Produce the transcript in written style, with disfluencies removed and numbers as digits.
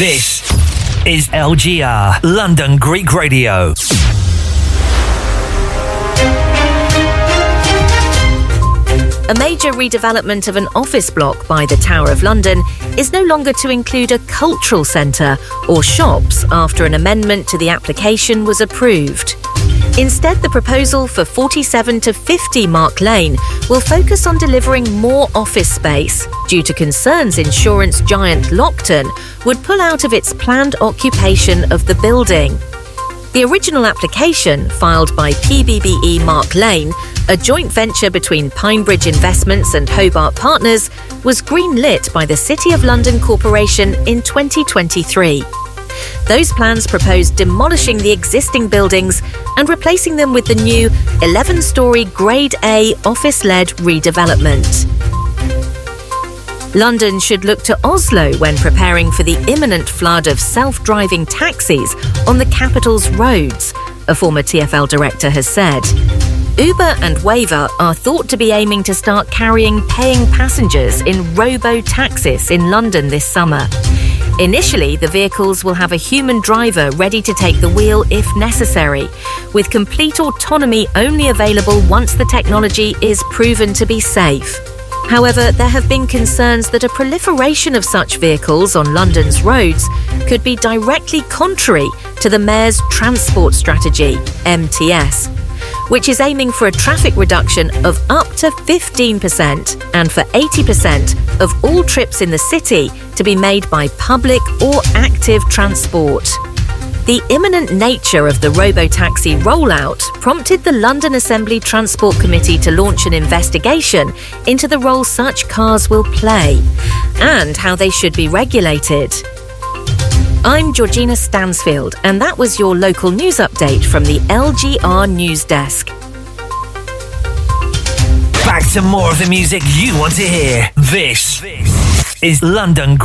This is LGR, London Greek Radio. A major redevelopment of an office block by the Tower of London is no longer to include a cultural centre or shops after an amendment to the application was approved. Instead, the proposal for 47 to 50 Mark Lane will focus on delivering more office space due to concerns insurance giant Lockton would pull out of its planned occupation of the building. The original application, filed by PBBE Mark Lane, a joint venture between Pinebridge Investments and Hobart Partners, was green-lit by the City of London Corporation in 2023. Those plans proposed demolishing the existing buildings and replacing them with the new 11-storey Grade A office-led redevelopment. London should look to Oslo when preparing for the imminent flood of self-driving taxis on the capital's roads, a former TfL director has said. Uber and Waiver are thought to be aiming to start carrying paying passengers in robo-taxis in London this summer. Initially, the vehicles will have a human driver ready to take the wheel if necessary, with complete autonomy only available once the technology is proven to be safe. However, there have been concerns that a proliferation of such vehicles on London's roads could be directly contrary to the Mayor's Transport Strategy, MTS, which is aiming for a traffic reduction of up to 15% and for 80% of all trips in the city to be made by public or active transport. The imminent nature of the robotaxi rollout prompted the London Assembly Transport Committee to launch an investigation into the role such cars will play and how they should be regulated. I'm Georgina Stansfield, and that was your local news update from the LGR News Desk. Back to more of the music you want to hear. This is London